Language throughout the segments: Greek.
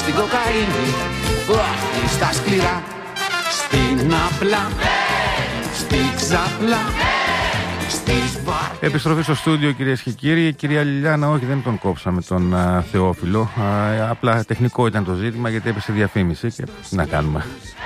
στην κοκαίνη, όχι στα σκληρά, στην απλά, στην ξαπλά. Επιστροφή στο στούντιο, κυρίες και κύριοι. Η κυρία Λιλιάνα, όχι, δεν τον κόψαμε τον Θεόφιλο. Απλά τεχνικό ήταν το ζήτημα, γιατί έπεσε διαφήμιση και τι να κάνουμε.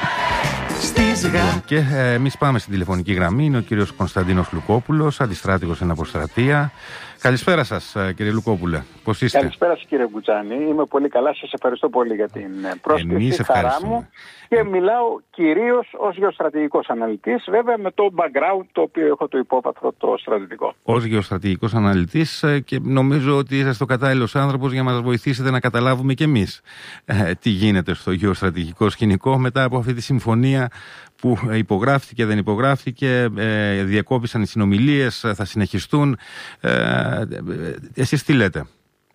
Και εμείς πάμε στην τηλεφωνική γραμμή. Είναι ο κύριος Κωνσταντίνος Λουκόπουλος, αντιστράτηγος στην Αποστρατεία. Καλησπέρα σας, κύριε Λουκόπουλε. Πώς είστε? Καλησπέρα σας, κύριε Γκουτζάνη. Είμαι πολύ καλά. Σας ευχαριστώ πολύ για την πρόσκληση. Χαρά μου. Και μιλάω κυρίως ως γεωστρατηγικός αναλυτής, βέβαια με το background το οποίο έχω το υπόβαθρο το στρατιωτικό. Ως γεωστρατηγικός αναλυτής, και νομίζω ότι είσαστε ο κατάλληλος άνθρωπος για να μας βοηθήσετε να καταλάβουμε κι εμείς τι γίνεται στο γεωστρατηγικό σκηνικό μετά από αυτή τη συμφωνία που υπογράφτηκε, δεν υπογράφτηκε, διακόπησαν οι συνομιλίες, θα συνεχιστούν. Εσείς τι λέτε?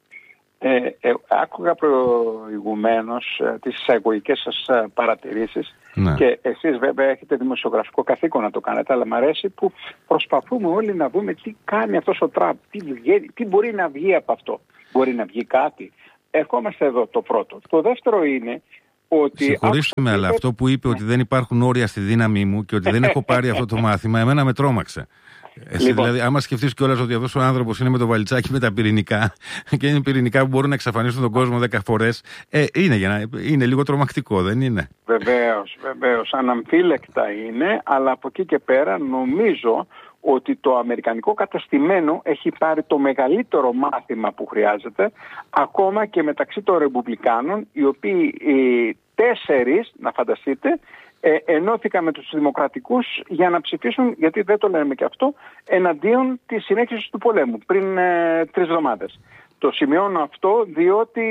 Άκουγα προηγουμένως τις εισαγωγικές σας παρατηρήσεις, ναι. Και εσείς βέβαια έχετε δημοσιογραφικό καθήκον να το κάνετε, αλλά μου αρέσει που προσπαθούμε όλοι να δούμε τι κάνει αυτός ο Τραμπ, τι μπορεί να βγει από αυτό. Μπορεί να βγει κάτι? Ερχόμαστε εδώ το πρώτο. Το δεύτερο είναι ότι... Συγχωρήστε με, αλλά αυτό που είπε ότι δεν υπάρχουν όρια στη δύναμή μου και ότι δεν έχω πάρει αυτό το μάθημα, εμένα με τρόμαξε. Εσύ, δηλαδή, άμα σκεφτείς κιόλας ότι αυτός ο άνθρωπος είναι με το βαλιτσάκι με τα πυρηνικά και είναι πυρηνικά που μπορούν να εξαφανίσουν τον κόσμο 10 φορές, είναι λίγο τρομακτικό, δεν είναι? Βεβαίως, αναμφίλεκτα είναι, αλλά από εκεί και πέρα νομίζω ότι το αμερικανικό κατεστημένο έχει πάρει το μεγαλύτερο μάθημα που χρειάζεται, ακόμα και μεταξύ των Ρεπουμπλικάνων, οι οποίοι 4, να φανταστείτε, ενώθηκαν με τους δημοκρατικούς για να ψηφίσουν, γιατί δεν το λέμε και αυτό, εναντίον της συνέχισης του πολέμου πριν 3 εβδομάδες. Το σημειώνω αυτό διότι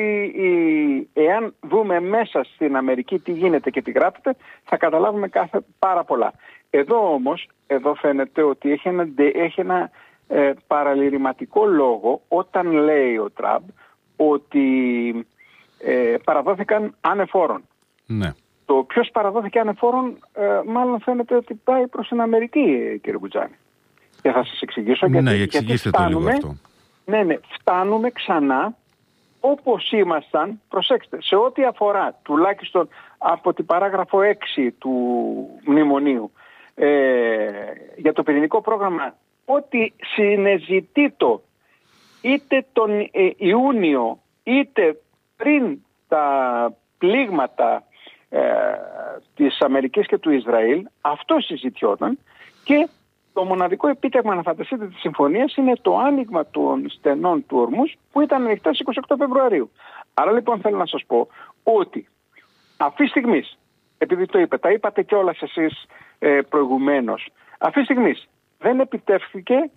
εάν δούμε μέσα στην Αμερική τι γίνεται και τι γράφεται, θα καταλάβουμε πάρα πολλά. Εδώ όμως, φαίνεται ότι έχει ένα παραλυρηματικό λόγο όταν λέει ο Τραμπ ότι παραδόθηκαν ανεφόρον. Ναι. Το ποιος παραδόθηκε ανεφόρον, μάλλον φαίνεται ότι πάει προς την Αμερική, κύριε Γκουτζάνη. Και θα σας εξηγήσω γιατί φτάνουμε, φτάνουμε ξανά όπως ήμασταν, προσέξτε, σε ό,τι αφορά τουλάχιστον από την παράγραφο 6 του μνημονίου για το πυρηνικό πρόγραμμα, ότι συνεζητήτο είτε τον Ιούνιο είτε πριν τα πλήγματα της Αμερικής και του Ισραήλ, αυτό συζητιόταν, και το μοναδικό επίτευγμα, να φανταστείτε, της συμφωνίας είναι το άνοιγμα των στενών του ορμούς που ήταν ανοιχτά στις 28 Φεβρουαρίου. Άρα λοιπόν θέλω να σας πω ότι αυτή τη στιγμή, επειδή το είπατε, τα είπατε κιόλας εσείς προηγουμένως, αυτή τη στιγμή δεν επιτεύχθηκε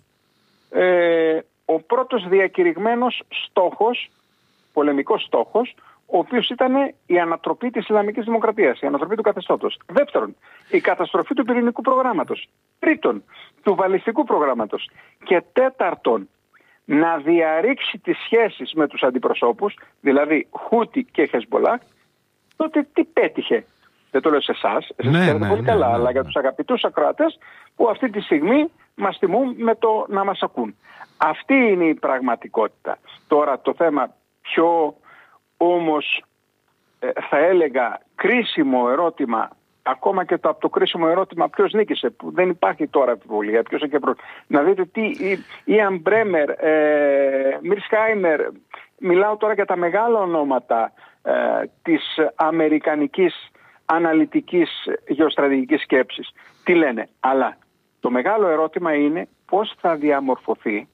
ο πρώτος διακηρυγμένος στόχος, πολεμικός στόχος, ο οποίος ήταν η ανατροπή της Ισλαμικής Δημοκρατίας, η ανατροπή του καθεστώτος. Δεύτερον, η καταστροφή του πυρηνικού προγράμματος. Τρίτον, του βαλιστικού προγράμματος. Και τέταρτον, να διαρρήξει τις σχέσεις με τους αντιπροσώπους, δηλαδή Χούτι και Χεσμπολάχ. Τότε τι πέτυχε? Δεν το λέω σε εσάς, εσείς ξέρετε πολύ καλά, αλλά για τους αγαπητούς ακροατές που αυτή τη στιγμή μας τιμούν με το να μας ακούν. Αυτή είναι η πραγματικότητα. Τώρα το θέμα πιο όμως θα έλεγα κρίσιμο ερώτημα, ακόμα και από το κρίσιμο ερώτημα ποιος νίκησε, που δεν υπάρχει τώρα αμφιβολία, να δείτε τι Ιαν Μπρέμερ, Μιρσχάιμερ, μιλάω τώρα για τα μεγάλα ονόματα της αμερικανικής αναλυτικής γεωστρατηγικής σκέψης, τι λένε. Αλλά το μεγάλο ερώτημα είναι πώς θα διαμορφωθεί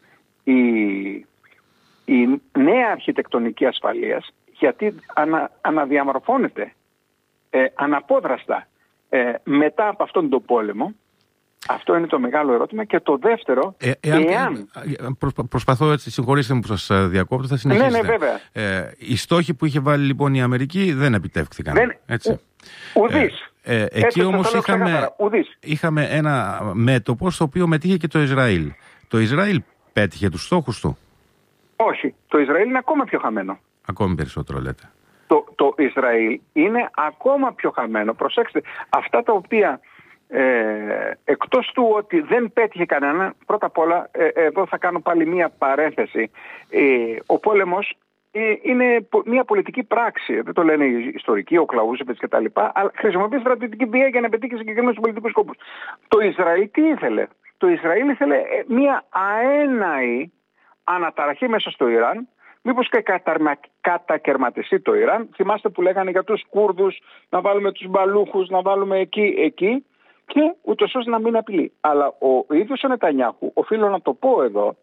η νέα αρχιτεκτονική ασφαλείας, γιατί αναδιαμορφώνεται αναπόδραστα μετά από αυτόν τον πόλεμο. Αυτό είναι το μεγάλο ερώτημα. Και το δεύτερο, προσπαθώ έτσι, συγχωρήστε μου που σας διακόπτω, θα συνεχίσετε. Ναι, βέβαια. Οι στόχοι που είχε βάλει λοιπόν η Αμερική δεν επιτεύχθηκαν. Έτσι. Ουδής. Εκεί όμως είχαμε ένα μέτωπο στο οποίο μετήχε και το Ισραήλ. Το Ισραήλ πέτυχε τους στόχους του? Όχι. Το Ισραήλ είναι ακόμα πιο χαμένο. Ακόμη περισσότερο λέτε? Το Ισραήλ είναι ακόμα πιο χαμένο. Προσέξτε, αυτά τα οποία εκτός του ότι δεν πέτυχε κανένα, πρώτα απ' όλα εδώ θα κάνω πάλι μία παρένθεση. Ο πόλεμος είναι μια πολιτική πράξη. Δεν το λένε οι ιστορικοί, ο Κλαούζεβιτς κτλ. Αλλά χρησιμοποιεί στρατιωτική βία για να πετύχει συγκεκριμένους πολιτικούς σκοπούς. Το Ισραήλ τι ήθελε? Το Ισραήλ ήθελε μια αέναη αναταραχή μέσα στο Ιράν. Μήπως και κατακαιρματιστεί το Ιράν. Θυμάστε που λέγανε για τους Κούρδους να βάλουμε τους μπαλούχους, να βάλουμε εκεί και ούτως ώστε να μην απειλεί. Αλλά ο ίδιος ο Νετανιάχου, οφείλω να το πω εδώ,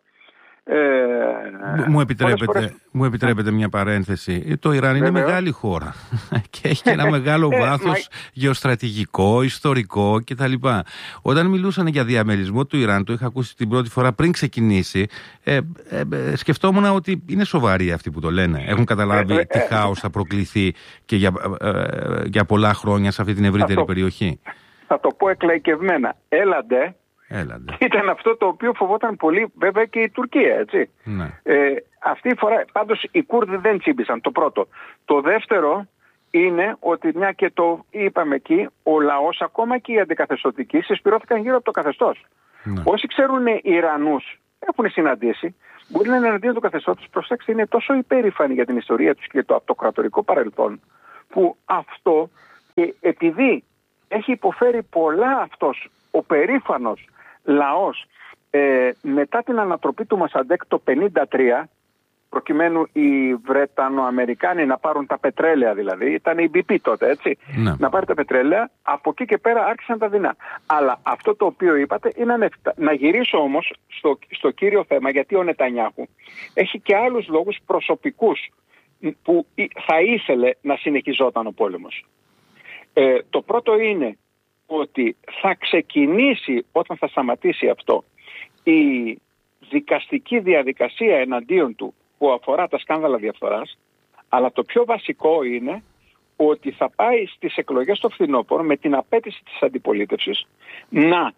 μου επιτρέπετε μια παρένθεση. Το Ιράν είναι μεγάλη χώρα και έχει και ένα μεγάλο βάθος γεωστρατηγικό, ιστορικό κτλ. Όταν μιλούσαν για διαμερισμό του Ιράν, το είχα ακούσει την πρώτη φορά πριν ξεκινήσει, σκεφτόμουν ότι είναι σοβαροί αυτοί που το λένε. Έχουν καταλάβει τι χάος θα προκληθεί και για πολλά χρόνια σε αυτή την ευρύτερη περιοχή. Θα το πω εκλαϊκευμένα. Έλαντε. Ήταν αυτό το οποίο φοβόταν πολύ βέβαια και η Τουρκία, έτσι. Ναι. Αυτή η φορά πάντως οι Κούρδοι δεν τσίμπησαν, το πρώτο. Το δεύτερο είναι ότι, μια και το είπαμε εκεί, ο λαός, ακόμα και οι αντικαθεστωτικοί, συσπυρώθηκαν γύρω από το καθεστώς. Ναι. Όσοι ξέρουν οι Ιρανούς, έχουν συναντήσει, μπορεί να είναι εναντίον του καθεστώτος. Προσέξτε, είναι τόσο υπέρηφανοι για την ιστορία τους και το αυτοκρατορικό παρελθόν, που αυτό, επειδή έχει υποφέρει πολλά αυτός ο περήφανος λαός μετά την ανατροπή του Μοσαντέκ το 1953, προκειμένου οι Βρετανοαμερικάνοι να πάρουν τα πετρέλαια, δηλαδή ήταν η BP τότε, έτσι, να πάρει τα πετρέλαια, από εκεί και πέρα άρχισαν τα δεινά. Αλλά αυτό το οποίο είπατε είναι ανέφικτα. Να γυρίσω όμως στο κύριο θέμα, γιατί ο Νετανιάχου έχει και άλλους λόγους προσωπικούς που θα ήθελε να συνεχιζόταν ο πόλεμος. Το πρώτο είναι ότι θα ξεκινήσει, όταν θα σταματήσει αυτό, η δικαστική διαδικασία εναντίον του που αφορά τα σκάνδαλα διαφθοράς, αλλά το πιο βασικό είναι ότι θα πάει στις εκλογές στο φθινόπωρο με την απέτηση της αντιπολίτευσης να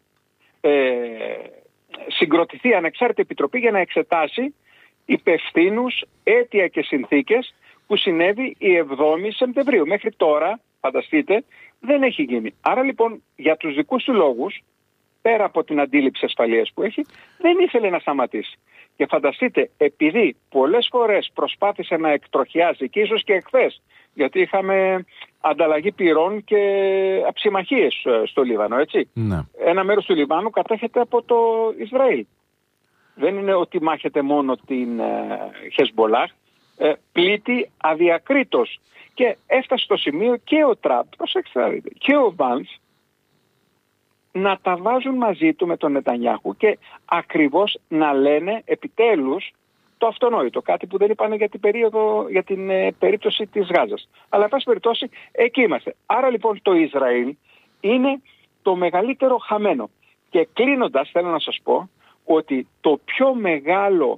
συγκροτηθεί ανεξάρτητη επιτροπή για να εξετάσει υπευθύνους, αίτια και συνθήκες που συνέβη η 7η Σεπτεμβρίου. Μέχρι τώρα, φανταστείτε, δεν έχει γίνει. Άρα λοιπόν για τους δικούς του λόγους, πέρα από την αντίληψη ασφαλείας που έχει, δεν ήθελε να σταματήσει. Και φανταστείτε, επειδή πολλές φορές προσπάθησε να εκτροχιάζει και ίσως και εχθές, γιατί είχαμε ανταλλαγή πυρών και αψημαχίες στο Λίβανο, έτσι. Ναι. Ένα μέρος του Λιβάνου κατέχεται από το Ισραήλ. Δεν είναι ότι μάχεται μόνο την Χεσμπολάχ, πλήττει αδιακρίτως. Και έφτασε στο σημείο και ο Τραμπ, προσέξτε, και ο Βάνς να τα βάζουν μαζί του με τον Νετανιάχου και ακριβώς να λένε επιτέλους το αυτονόητο, κάτι που δεν είπανε για την περίπτωση της Γάζας. Αλλά εν πάση περιπτώσει εκεί είμαστε. Άρα λοιπόν το Ισραήλ είναι το μεγαλύτερο χαμένο. Και κλείνοντας θέλω να σας πω ότι το πιο μεγάλο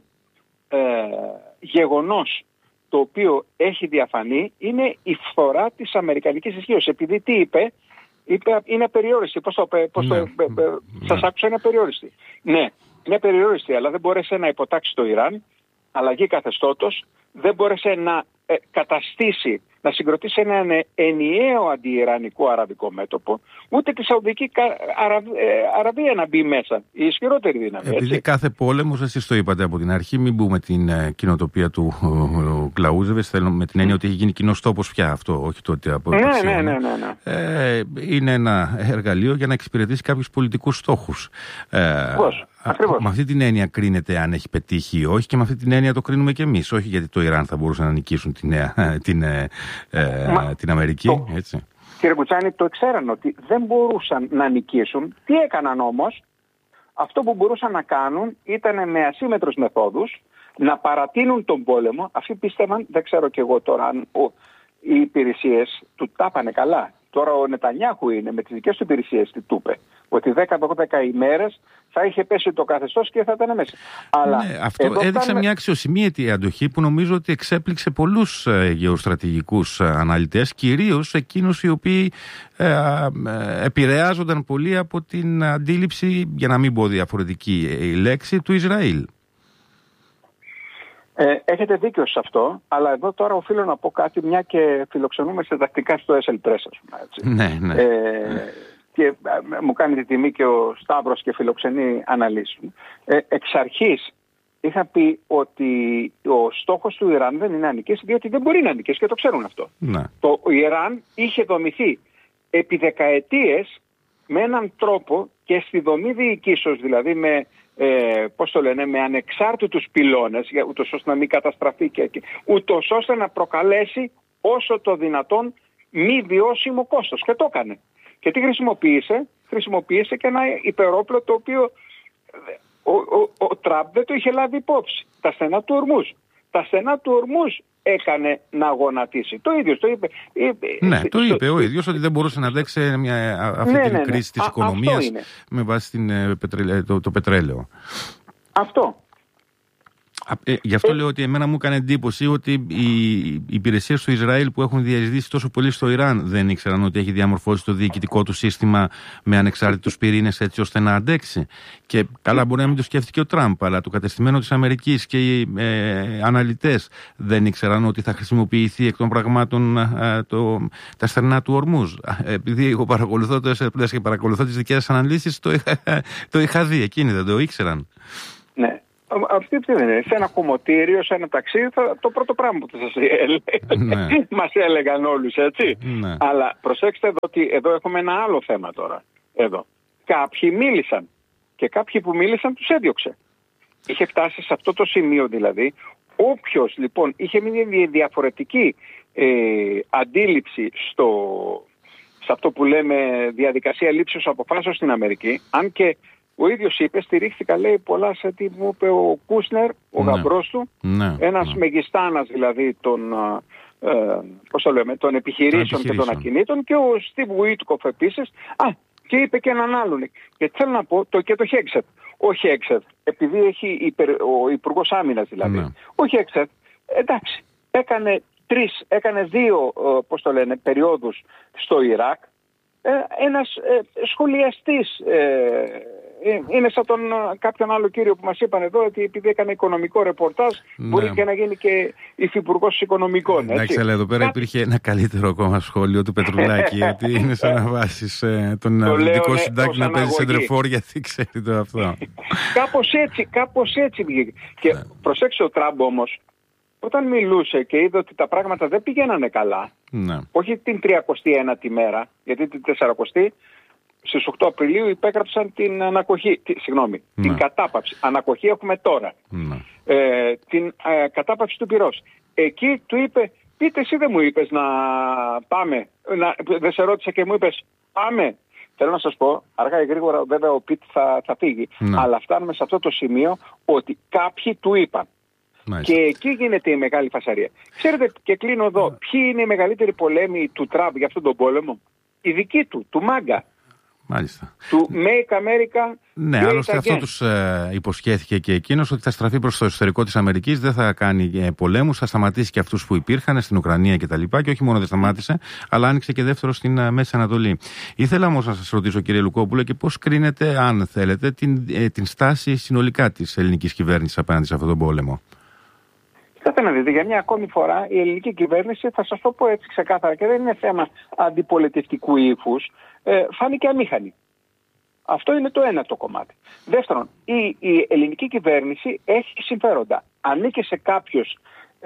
γεγονός το οποίο έχει διαφανεί είναι η φθορά της αμερικανικής ισχύως. Επειδή τι είπε είναι απεριόριστη. Σας άκουσα, είναι απεριόριστη. Ναι, είναι απεριόριστη, αλλά δεν μπόρεσε να υποτάξει το Ιράν, αλλαγή καθεστώτος, δεν μπόρεσε να καταστήσει, να συγκροτήσει ένα ενιαίο αντιιρανικό αραβικό μέτωπο, ούτε τη Σαουδική Αραβία να μπει μέσα, η ισχυρότερη δύναμη. Επειδή έτσι. Κάθε πόλεμος, εσείς το είπατε από την αρχή, μην μπούμε την κοινοτοπία του Κλαούζεβιτς, θέλω με την έννοια ότι έχει γίνει κοινός τόπος πια αυτό, όχι τότε από ναι. Είναι ένα εργαλείο για να εξυπηρετήσει κάποιους πολιτικούς στόχους. Με αυτή την έννοια κρίνεται αν έχει πετύχει ή όχι, και με αυτή την έννοια το κρίνουμε και εμείς. Όχι γιατί το Ιράν θα μπορούσε να νικήσουν την Αμερική. Έτσι. Κύριε Κουτσάνη, το ξέραν ότι δεν μπορούσαν να νικήσουν. Τι έκαναν όμως? Αυτό που μπορούσαν να κάνουν ήταν με ασύμμετρους μεθόδους να παρατείνουν τον πόλεμο. Αυτοί πίστευαν, δεν ξέρω κι εγώ τώρα αν οι υπηρεσίες του τα πάνε καλά. Τώρα ο Νετανιάχου είναι με τις δικές του υπηρεσίες τι του είπε, ότι 10-12 ημέρες θα είχε πέσει το καθεστώς και θα ήταν μέσα. Αλλά αυτό έδειξε μια αξιοσημείωτη αντοχή που νομίζω ότι εξέπληξε πολλούς γεωστρατηγικούς αναλυτές, κυρίως εκείνους οι οποίοι επηρεάζονταν πολύ από την αντίληψη, για να μην πω διαφορετική η λέξη, του Ισραήλ. Έχετε δίκιο σε αυτό, αλλά εδώ τώρα οφείλω να πω κάτι, μια και φιλοξενούμε σε τακτικά στο SL3, ας πούμε, έτσι. Ναι. Και μου κάνει τη τιμή και ο Σταύρος και φιλοξενεί αναλύσεις. Εξ αρχής είχα πει ότι ο στόχος του Ιράν δεν είναι να νικήσει, διότι δεν μπορεί να νικήσει και το ξέρουν αυτό. Ναι. Το Ιράν είχε δομηθεί επί δεκαετίες με έναν τρόπο και στη δομή διοικήσεως, δηλαδή με, με ανεξάρτητους πυλώνες, ούτως ώστε να μην καταστραφεί και ούτως ώστε να προκαλέσει όσο το δυνατόν μη βιώσιμο κόστος. Και το έκανε. Και τι χρησιμοποίησε? Χρησιμοποίησε και ένα υπερόπλο το οποίο ο Τραμπ δεν το είχε λάβει υπόψη. Τα στενά του Ορμούζ. Τα στενά του Ορμούζ έκανε να γονατίσει. Το ίδιο το είπε. Ναι, το είπε ο ίδιος, ότι δεν μπορούσε να αντέξει αυτή την κρίση της οικονομίας με βάση το πετρέλαιο. Αυτό. Γι' αυτό λέω ότι εμένα μου έκανε εντύπωση ότι οι υπηρεσίες του Ισραήλ που έχουν διαζητήσει τόσο πολύ στο Ιράν δεν ήξεραν ότι έχει διαμορφώσει το διοικητικό του σύστημα με ανεξάρτητους πυρήνες έτσι ώστε να αντέξει. Και καλά, μπορεί να μην το σκέφτηκε ο Τραμπ, αλλά το κατεστημένο της Αμερικής και οι αναλυτές δεν ήξεραν ότι θα χρησιμοποιηθεί εκ των πραγμάτων τα στερνά του Ορμούζ. Επειδή εγώ παρακολουθώ το SRPLS και παρακολουθώ τις δικές αναλύσεις, το είχα δει. Εκείνοι δεν το ήξεραν. Ναι. Αυτή δεν είναι. Σε ένα κομμωτήριο, σε ένα ταξίδι, το πρώτο πράγμα που μας έλεγαν όλους, έτσι. Ναι. Αλλά προσέξτε εδώ ότι εδώ έχουμε ένα άλλο θέμα τώρα. Εδώ. Κάποιοι μίλησαν και κάποιοι που μίλησαν τους έδιωξε. Είχε φτάσει σε αυτό το σημείο δηλαδή. Όποιος λοιπόν είχε μια διαφορετική αντίληψη σε αυτό που λέμε διαδικασία λήψης αποφάσεων στην Αμερική, αν και ο ίδιος είπε, στηρίχθηκα, λέει, πολλά σε τι μου είπε ο Κούσνερ, ο γαμπρός του, ένας μεγιστάνας δηλαδή των επιχειρήσεων και των ακινήτων, και ο Στίβ Βουίτκοφ επίσης, και είπε και έναν άλλον. Και θέλω να πω, και το Χέξετ. Ο Χέξετ, επειδή έχει ο Υπουργός Άμυνας δηλαδή, ο Χέξετ, εντάξει, έκανε δύο, περιόδους στο Ιράκ. Ένας σχολιαστής είναι σαν κάποιον άλλο κύριο που μας είπαν εδώ ότι επειδή έκανε οικονομικό ρεπορτάζ μπορεί και να γίνει και υφυπουργός οικονομικών. Εντάξει, αλλά εδώ πέρα υπήρχε ένα καλύτερο ακόμα σχόλιο του Πετρουλάκη ότι είναι σαν να βάσεις τον αθλητικό συντάκτη να παίζει σεντρεφόρ, γιατί ξέρει το αυτό. Κάπως έτσι βγήκε. Και προσέξτε, ο Τραμπ όμως όταν μιλούσε και είδε ότι τα πράγματα δεν πηγαίνανε καλά, όχι την 31η μέρα, γιατί την 40η, στις 8 Απριλίου υπέγραψαν την ανακοχή, την κατάπαυση. Ανακοχή έχουμε τώρα. Την κατάπαυση του πυρός. Εκεί του είπε, πείτε εσύ δεν μου είπες να πάμε, δεν σε ρώτησα και μου είπες πάμε. Θέλω να σας πω, αργά ή γρήγορα βέβαια ο Πιτ θα φύγει, αλλά φτάνουμε σε αυτό το σημείο ότι κάποιοι του είπαν. Και εκεί γίνεται η μεγάλη φασαρία. Ξέρετε, και κλείνω εδώ, ποιοι είναι οι μεγαλύτεροι πολέμοι του Τραμπ για αυτόν τον πόλεμο? Οι δικοί του Μάγκα. Μάλιστα. Του Make America. Ναι, άλλωστε αυτό τους υποσχέθηκε και εκείνος, ότι θα στραφεί προς το εσωτερικό της Αμερικής, δεν θα κάνει πολέμους, θα σταματήσει και αυτούς που υπήρχαν στην Ουκρανία κτλ. Και όχι μόνο δεν σταμάτησε, αλλά άνοιξε και δεύτερο στην Μέση Ανατολή. Ήθελα όμως να σας ρωτήσω, κύριε Λουκόπουλο, και πώς κρίνετε, αν θέλετε, την στάση συνολικά της ελληνικής κυβέρνησης απέναντι σε αυτόν τον πόλεμο? Κοιτάξτε να δείτε, για μια ακόμη φορά η ελληνική κυβέρνηση, θα σας το πω έτσι ξεκάθαρα και δεν είναι θέμα αντιπολιτευτικού ύφους, φάνηκε αμήχανη. Αυτό είναι το ένα το κομμάτι. Δεύτερον, η ελληνική κυβέρνηση έχει συμφέροντα. Ανήκει σε κάποιες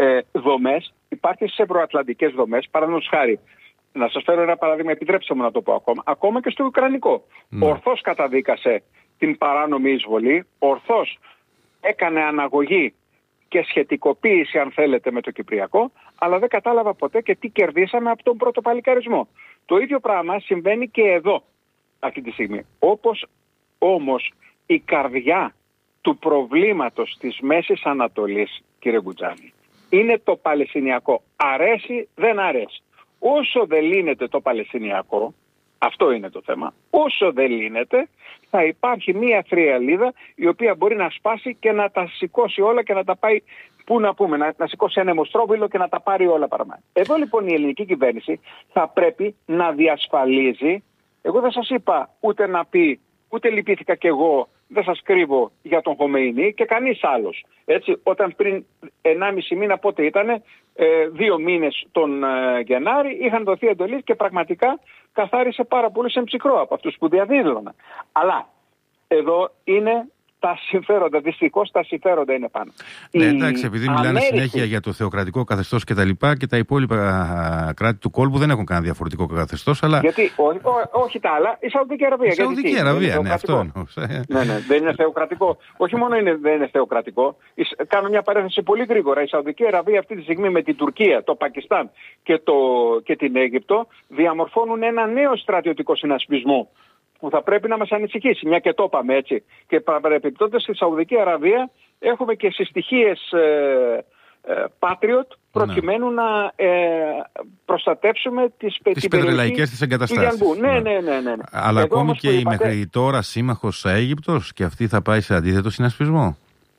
δομές, υπάρχει στις ευρωατλαντικές δομές, παραδείγματος χάρη. Να σας φέρω ένα παράδειγμα, επιτρέψτε μου να το πω ακόμα και στο Ουκρανικό. Ορθώς καταδίκασε την παράνομη εισβολή, ορθώς έκανε αναγωγή και σχετικοποίηση, αν θέλετε, με το Κυπριακό, αλλά δεν κατάλαβα ποτέ και τι κερδίσαμε από τον πρώτο παλικαρισμό. Το ίδιο πράγμα συμβαίνει και εδώ αυτή τη στιγμή. Όπως όμως η καρδιά του προβλήματος της Μέσης Ανατολής, κύριε Γκουτζάνη, είναι το Παλαιστινιακό. Αρέσει, δεν αρέσει. Όσο δεν λύνεται το Παλαιστινιακό, αυτό είναι το θέμα, όσο δεν λύνεται, θα υπάρχει μία θριαλίδα η οποία μπορεί να σπάσει και να τα σηκώσει όλα και να τα πάει, πού να πούμε, να σηκώσει ένα αιμοστρόβιλο και να τα πάρει όλα παραμά. Εδώ λοιπόν η ελληνική κυβέρνηση θα πρέπει να διασφαλίζει, εγώ δεν σας είπα ούτε να πει, ούτε λυπήθηκα κι εγώ, δεν σας κρύβω, για τον Χομεϊνή και κανείς άλλος. Έτσι, όταν πριν 1,5 μήνα, πότε ήτανε, 2 μήνες τον Γενάρη, είχαν δοθεί εντολής και πραγματικά καθάρισε πάρα πολύ σε ψυχρό από αυτούς που διαδήλωναν. Αλλά εδώ είναι τα συμφέροντα, δυστυχώς τα συμφέροντα είναι πάνω. Ναι, εντάξει, επειδή μιλάνε συνέχεια για το θεοκρατικό καθεστώς και τα λοιπά, και τα υπόλοιπα κράτη του κόλπου δεν έχουν κανένα διαφορετικό καθεστώς, αλλά... Γιατί, όχι τα άλλα, η Σαουδική Αραβία. Η Σαουδική Αραβία, ναι, αυτό εννοώ. Ναι, δεν είναι θεοκρατικό. Όχι μόνο δεν είναι θεοκρατικό, κάνω μια παρένθεση πολύ γρήγορα. Η Σαουδική Αραβία αυτή τη στιγμή με την Τουρκία, το Πακιστάν και την Αίγυπτο διαμορφώνουν ένα νέο στρατιωτικό συνασπισμό που θα πρέπει να μας ανησυχήσει, μια και το είπαμε έτσι. Και παρεπιπτόντως στη Σαουδική Αραβία έχουμε και συστοιχίες Patriot προκειμένου να προστατεύσουμε τις πετρελαϊκές της εγκαταστάσεις. Ναι. Αλλά εδώ ακόμη και η μέχρι τώρα σύμμαχος Αίγυπτος, και αυτή θα πάει σε αντίθετο συνασπισμό.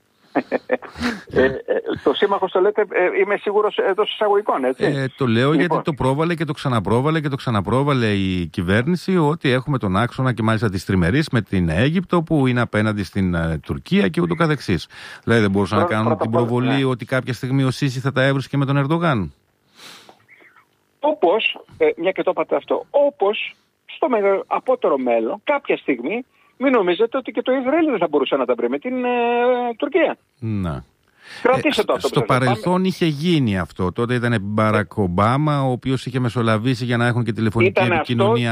Το σύμμαχος το λέτε, είμαι σίγουρος εντός εισαγωγικών, έτσι. Το λέω γιατί το πρόβαλε και το ξαναπρόβαλε και το ξαναπρόβαλε η κυβέρνηση, ότι έχουμε τον άξονα και μάλιστα της τριμερής με την Αίγυπτο που είναι απέναντι στην Τουρκία και ούτω καθεξής. Δηλαδή δεν μπορούσαν να κάνουν την προβολή ότι κάποια στιγμή ο Σίση θα τα έβρισκε με τον Ερντογάν. Όπως, μια και το είπατε αυτό, όπως στο απότερο μέλλον κάποια στιγμή μην νομίζετε ότι και το Ισραήλ δεν θα μπορούσε να τα βρει με την Τουρκία. Να. Κρατήστε το αυτό. Στο παρελθόν είχε γίνει αυτό. Τότε ήταν Μπαράκ Ομπάμα, ο οποίος είχε μεσολαβήσει για να έχουν και τηλεφωνική επικοινωνία